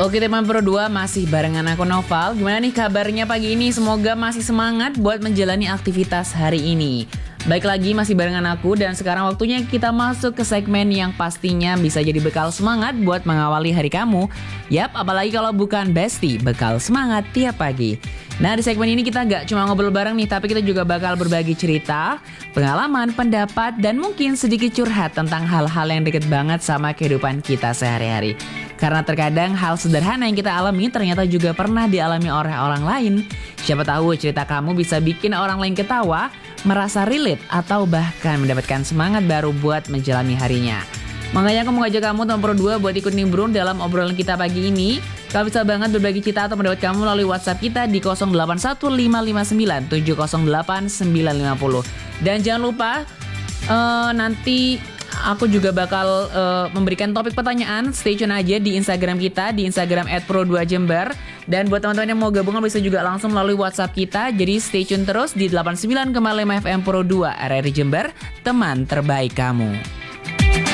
Oke teman Pro 2, masih barengan aku Noval. Gimana nih kabarnya pagi ini? Semoga masih semangat buat menjalani aktivitas hari ini. Baik lagi masih barengan aku dan sekarang waktunya kita masuk ke segmen yang pastinya bisa jadi bekal semangat buat mengawali hari kamu. Yap, apalagi kalau bukan Besti, bekal semangat tiap pagi. Nah di segmen ini kita gak cuma ngobrol bareng nih, tapi kita juga bakal berbagi cerita, pengalaman, pendapat, dan mungkin sedikit curhat tentang hal-hal yang deket banget sama kehidupan kita sehari-hari. Karena terkadang hal sederhana yang kita alami ternyata juga pernah dialami oleh orang lain. Siapa tahu cerita kamu bisa bikin orang lain ketawa, merasa relate, atau bahkan mendapatkan semangat baru buat menjalani harinya. Makanya aku mau ngajak kamu teman Pro 2 buat ikut nimbrung dalam obrolan kita pagi ini. Kamu bisa banget berbagi cerita atau pendapat kamu melalui WhatsApp kita di 081559708950. Dan jangan lupa nanti aku juga bakal memberikan topik pertanyaan. Stay tune aja di Instagram kita, di Instagram @pro2jember. Dan buat teman-teman yang mau gabungan bisa juga langsung melalui WhatsApp kita. Jadi stay tune terus di 89,5 FM Pro 2 RRI Jember, teman terbaik kamu.